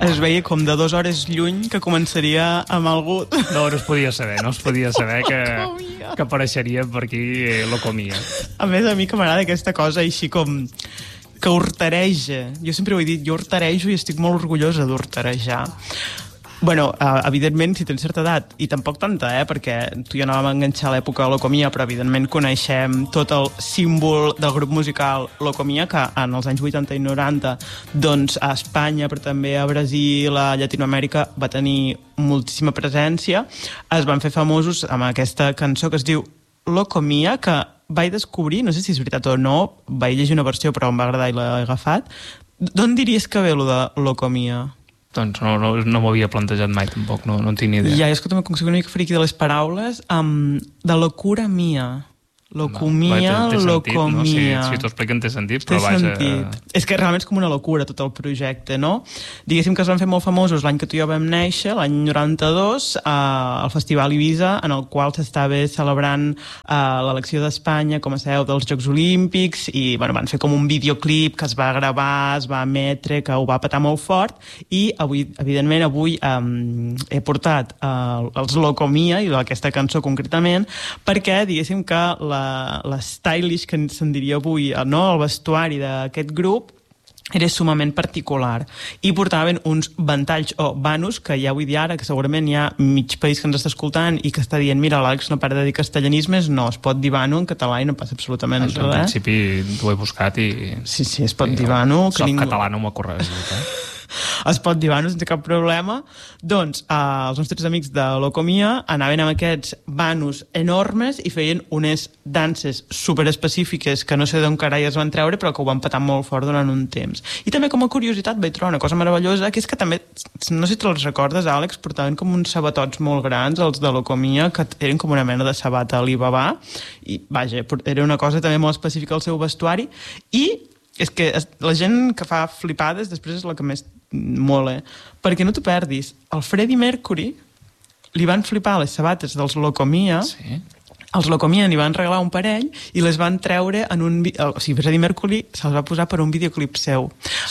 Es veia com de 2 hores lluny que començaria amb algú... No es podia saber que apareixeria per aquí Locomia. A més, a mi que m'agrada aquesta cosa així com que hortareja. Jo sempre ho he dit, jo hortarejo i estic molt orgullosa d'hortarejar. Bueno, evidentment, si tens certa edat, i tampoc tanta, perquè tu i jo anàvem a enganxar a l'època de Locomia, però evidentment coneixem tot el símbol del grup musical Locomia, que en els anys 80 i 90, doncs a Espanya, però també a Brasil, a Llatinoamèrica, va tenir moltíssima presència. Es van fer famosos amb aquesta cançó que es diu Locomia, que vaig descobrir, no sé si és veritat o no, vaig llegir una versió però em va agradar i l'he agafat. D'on diries que ve lo de Locomia? Doncs no m'ho havia plantejat mai tampoc, no en tinc ni idea. Ja, és que també com que soc una mica friqui de les paraules, de locura mia. Locomia, locomia. No? Si t'ho expliquen té sentit, però vaja... És que realment és com una locura tot el projecte, no? Diguéssim que es van fer molt famosos l'any que tu i jo vam néixer, l'any 92, al Festival Ibiza, en el qual s'estava celebrant l'elecció d'Espanya com a seu dels Jocs Olímpics, i bueno, van fer com un videoclip que es va gravar, es va emetre, que ho va petar molt fort, i avui, evidentment, he portat els Locomia, i aquesta cançó concretament, perquè diguéssim que l'stylish, que se'n diria avui, no? El vestuari d'aquest grup era sumament particular i portaven uns ventalls o vanus que ja vull dir ara, que segurament hi ha mig país que ens està escoltant i que està dient mira, l'Àlex no para de dir castellanismes, no, es pot dir vano en català i no passa absolutament res. En principi t'ho he buscat i... Sí, es pot dir vano. Soc català, no m'ho ha corregit, Es pot dir vano sense cap problema. Doncs els nostres amics de Locomia anaven amb aquests vanos enormes i feien unes danses superespecífiques que no sé d'on carai es van treure però que ho van petar molt fort durant un temps. I també com a curiositat vaig trobar una cosa meravellosa, que és que també, no sé si te'ls recordes, Àlex, portaven com uns sabatots molt grans, els de Locomia, que eren com una mena de sabata Alibaba, i vaja, era una cosa també molt específica al seu vestuari, i és que la gent que fa flipades després és la que més mola, perquè no t'ho perdis, el Freddie Mercury li van flipar les sabates dels Locomia. Sí. Els Locomia n'hi van regalar un parell i les van treure en un... O sigui, Freddie Mercury se'ls va posar per un videoclip seu.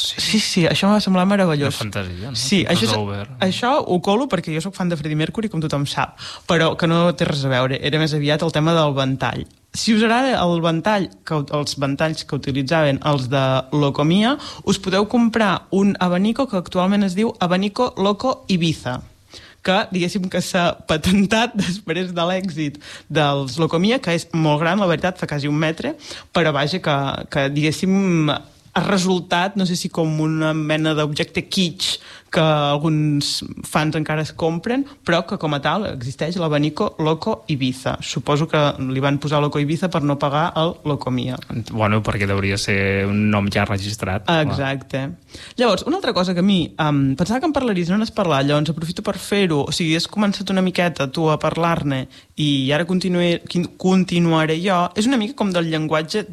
Sí, això m'ha semblat meravellós. Una fantasia, no? Sí, això ho colo perquè jo sóc fan de Freddie Mercury, com tothom sap, però que no té res a veure, era més aviat el tema del ventall. Si us agrada el ventall, els ventalls que utilitzaven els de Locomia, us podeu comprar un abanico que actualment es diu Abanico Loco Ibiza, que diguéssim que s'ha patentat després de l'èxit dels Locomia, que és molt gran, la veritat, fa quasi 1 metre, però vaja, que diguéssim ha resultat, no sé si com una mena d'objecte kitsch que alguns fans encara es compren, però que com a tal existeix l'abanico Loco Ibiza. Suposo que li van posar Loco Ibiza per no pagar el Locomia. Bueno, perquè hauria ser un nom ja registrat. Exacte. Llavors, una altra cosa que a mi pensava que en parlaries, no n'has parlat, llavors aprofito per fer-ho. O sigui, has començat una miqueta tu a parlar-ne i ara continuaré jo. És una mica com del llenguatge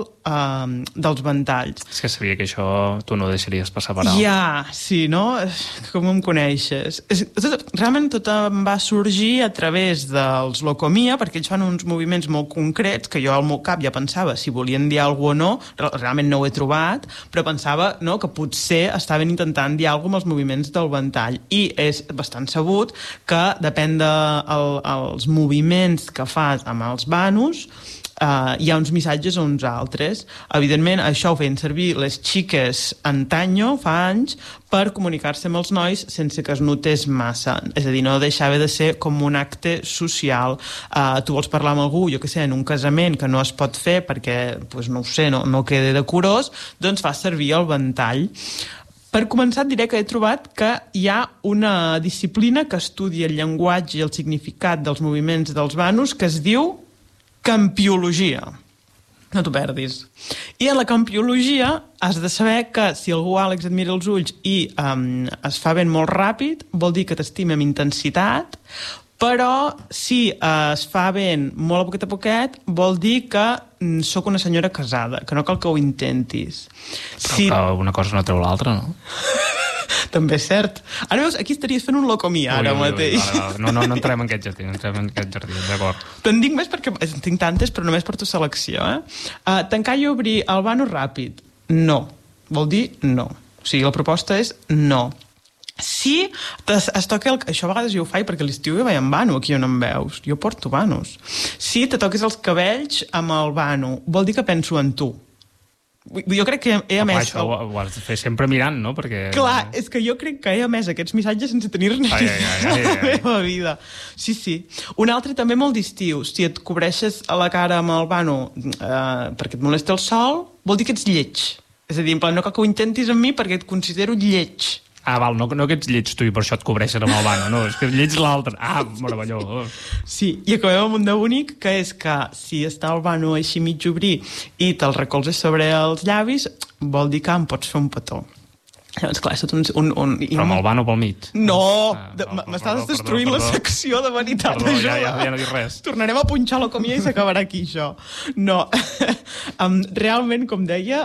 dels ventalls. És que sabia que això tu no ho deixaries passar per alt. Ja, sí, no? Com em coneixes. Realment tot em va sorgir a través dels Locomia, perquè ells fan uns moviments molt concrets que jo al meu cap ja pensava si volien dir alguna cosa o no, realment no ho he trobat, però pensava que potser estaven intentant dir alguna cosa amb els moviments del ventall. I és bastant sabut que depèn dels moviments que fas amb els vanos, hi ha uns missatges o uns altres. Evidentment, això ho feien servir les xiques antanyo, fa anys, per comunicar-se amb els nois sense que es notés massa. És a dir, no deixava de ser com un acte social. Tu vols parlar amb algú, jo què sé, en un casament que no es pot fer perquè, no ho sé, no queda decorós, doncs fas servir el ventall. Per començar, et diré que he trobat que hi ha una disciplina que estudia el llenguatge i el significat dels moviments dels vanos que es diu campiologia. No t'ho perdis. I en la campiologia has de saber que si algú, Àlex, et mira els ulls i es fa ben molt ràpid, vol dir que t'estima amb intensitat, però si es fa ben molt a poquet, vol dir que sóc una senyora casada, que no cal que ho intentis. Però que una cosa no treu l'altra, no? També és cert. Ara veus, aquí estaries fent un Locomia ara mateix. No entrem en aquest jardí, d'acord. Te'n dic més perquè en tinc tantes, però només per tu selecció. Tancar i obrir el vano ràpid. No. Vol dir no. O sigui, la proposta és no. Si es toca això a vegades jo ho faig perquè a l'estiu jo vaig amb vano, aquí on em veus, jo porto vanos. Si te toques els cabells amb el vano, vol dir que penso en tu. Jo crec que he emès... Això ho has de fer sempre mirant, no? Perquè... Clar, és que jo crec que he emès aquests missatges sense tenir-ne a la meva vida. Sí. Un altre també molt d'estiu. Si et cobreixes a la cara amb el vano perquè et molesta el sol, vol dir que ets lleig. És a dir, en plan, no cal que ho intentis amb mi perquè et considero lleig. Val, no que ets lleig tu i per això et cobreixen amb el vano, no, és que lleig l'altre. Meravellós. Sí, i acabem amb un de bonic, que és que si està el vano així mig obrir i te'l recolzes sobre els llavis, vol dir que em pots fer un petó. Llavors, clar, és tot Però amb el vano pel mig. No! M'estàs destruint la secció de veritat. Perdó, ja no dic res. Tornarem a punxar la comida i s'acabarà aquí, això. No. Realment, com deia,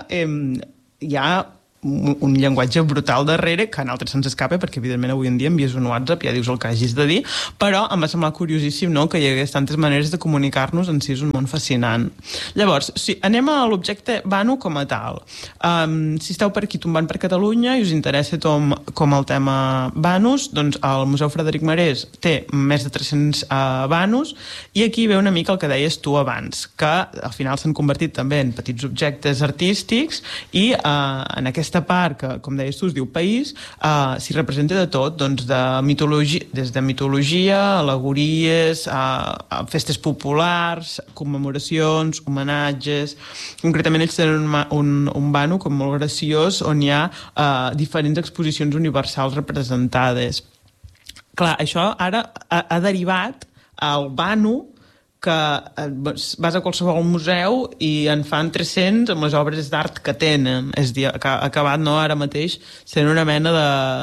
hi ha un llenguatge brutal darrere que a nosaltres se'ns escapa perquè evidentment avui en dia envies un WhatsApp, ja dius el que hagis de dir, però em va semblar curiosíssim, no?, que hi hagués tantes maneres de comunicar-nos, en si és un món fascinant. Llavors, sí, anem a l'objecte vano com a tal. Si esteu per aquí tombant per Catalunya i us interessa com el tema vanos, doncs el Museu Frederic Marès té més de 300 vanos i aquí ve una mica el que deies tu abans, que al final s'han convertit també en petits objectes artístics i en aquesta part que, com deies tu, es diu país, s'hi representa de tot, doncs des de mitologia, al·legories, a festes populars, commemoracions, homenatges. Concretament ells tenen un vano com molt graciós on hi ha diferents exposicions universals representades. Clar, això ara ha derivat al vano que vas a qualsevol museu i en fan 300 amb les obres d'art que tenen. És a dir, que ha acabat ara mateix sent una mena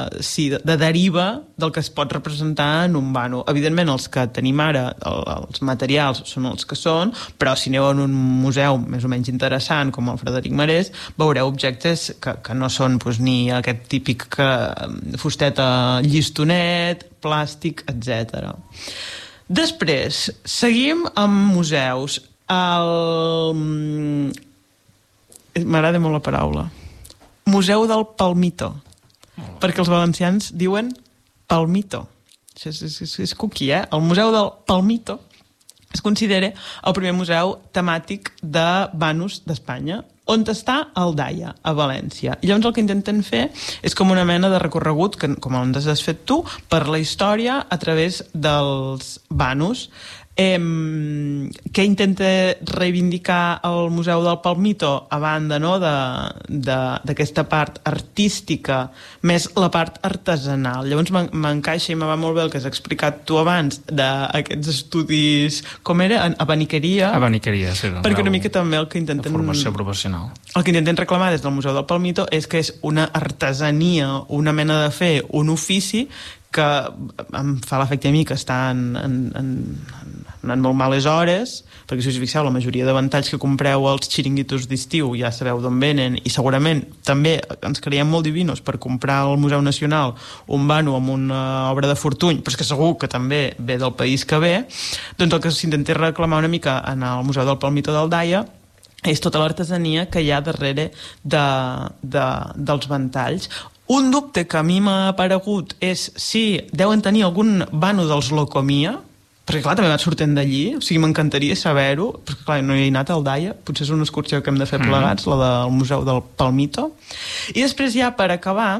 de deriva del que es pot representar en un vano. Evidentment, els que tenim ara, els materials, són els que són, però si aneu en un museu més o menys interessant, com el Frederic Marès, veureu objectes que no són ni aquest típic fusteta llistonet, plàstic, etc. Després, seguim amb museus. M'agrada molt la paraula. Museu del Palmito. Perquè els valencians diuen Palmito. És cuqui, eh? El Museu del Palmito es considera el primer museu temàtic de vanos d'Espanya, on està el Daia, a València. I llavors el que intenten fer és com una mena de recorregut, com on has fet tu, per la història a través dels vanos. Què intenta reivindicar el Museu del Palmito a banda d'aquesta part artística més la part artesanal? Llavors m'encaixa i me va molt bé el que has explicat tu abans d'aquests estudis, com era? Abaniqueria? Abaniqueria, sí. Perquè una mica també el que intenten... Formació professional. El que intenten reclamar des del Museu del Palmito és que és una artesania, una mena de fer, un ofici que em fa l'efecte a mi que està en molt males hores, perquè si us fixeu, la majoria de ventalls que compreu als xiringuitos d'estiu ja sabeu d'on venen, i segurament també ens creiem molt divinos per comprar al Museu Nacional un vano amb una obra de Fortuny, però és que segur que també ve del país que ve. Doncs el que s'intenta reclamar una mica en el Museu del Palmito del Daia és tota l'artesania que hi ha darrere dels ventalls. Un dubte que a mi m'ha aparegut és si deuen tenir algun vano dels Locomia, perquè clar, també vaig sortint d'allí, o sigui, m'encantaria saber-ho, perquè clar, no hi he anat al Daia, potser és una excursió que hem de fer plegats, la del Museu del Palmito. I després ja, per acabar,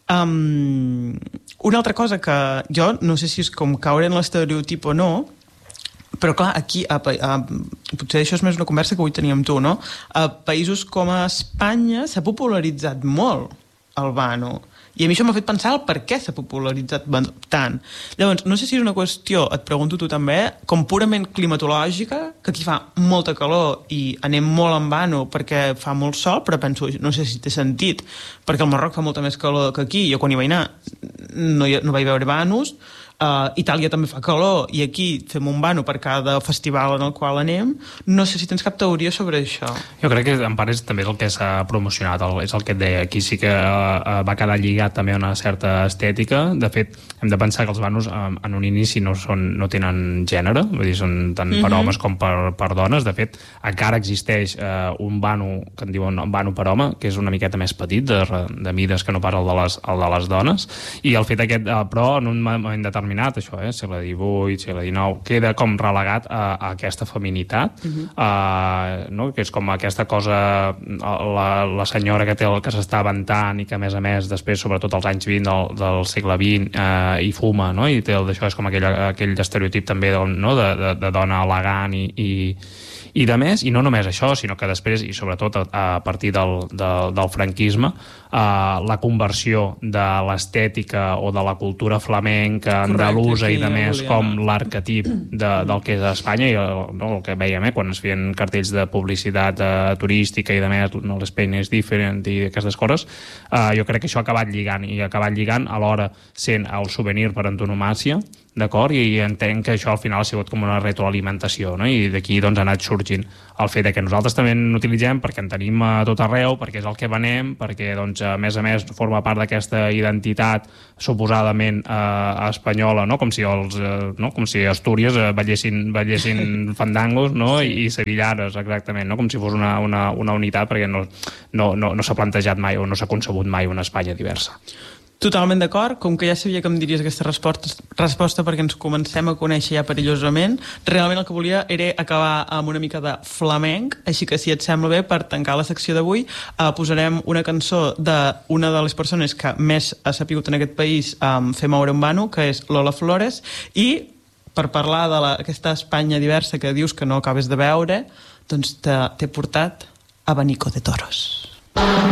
una altra cosa que jo no sé si és com caure en l'estereotip o no, però clar, aquí, potser això és més una conversa que avui teníem tu, no? A països com a Espanya s'ha popularitzat molt el vano. I a mi això m'ha fet pensar el per què s'ha popularitzat tant. Llavors, no sé si és una qüestió, et pregunto tu també, com purament climatològica, que aquí fa molta calor i anem molt en vano perquè fa molt sol, però penso, no sé si té sentit, perquè al Marroc fa molta més calor que aquí. Jo quan hi vaig anar no vaig veure vanos, Itàlia també fa calor i aquí fem un bano per cada festival en el qual anem. No sé si tens cap teoria sobre això. Jo crec que en part també és el que s'ha promocionat, és el que et deia. Aquí sí que va quedar lligat també a una certa estètica. De fet, hem de pensar que els banos en un inici no tenen gènere, vull dir, són tant per homes com per dones. De fet, encara existeix un bano que en diuen bano per home, que és una miqueta més petit, de mides que no pas el de les dones, i el fet aquest, però en un moment determinat, això, segle XVIII, segle XIX, queda com relegat a aquesta feminitat, no? Que és com aquesta cosa, la senyora que s'està aventant i que a més després, sobretot als anys 20 del segle XX, hi fuma, no? I té d'això, és com aquell estereotip també de dona elegant i de més, i no només això, sinó que després, i sobretot a partir del franquisme, la conversió de l'estètica o de la cultura flamenca, andalusa i de més, com l'arquetip del que és a Espanya, i el que vèiem quan es feien cartells de publicitat turística i de més, l'Espain és diferent i aquestes coses, jo crec que això ha acabat lligant alhora sent el souvenir per antonomàsia, d'acord? I entenc que això al final ha sigut com una retroalimentació, no? I d'aquí doncs ha anat sorgint el fet que nosaltres també n'utilitzem perquè en tenim a tot arreu, perquè és el que venem, perquè doncs a més forma part d'aquesta identitat suposadament espanyola, no? Com si Astúries ballessin fandangos, no? I sevillanes, exactament, no? Com si fos una unitat, perquè no s'ha plantejat mai o no s'ha concebut mai una Espanya diversa. Totalment d'acord, com que ja sabia que em diries aquesta resposta perquè ens comencem a conèixer ja perillosament, realment el que volia era acabar amb una mica de flamenc, així que si et sembla bé, per tancar la secció d'avui posarem una cançó d'una de les persones que més ha sapigut en aquest país fer moure un bano, que és Lola Flores, i per parlar d'aquesta Espanya diversa que dius que no acabes de veure, doncs t'he portat Abanico de Toros.